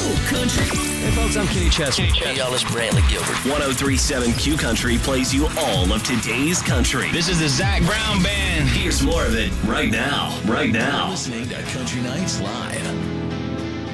Country. Hey folks, I'm Kenny Chesney. Hey y'all, it's Bradley Gilbert. 1037 Q Country plays you all of today's country. This is the Zach Brown Band. Here's more of it right now. Listening to Country Nights Live.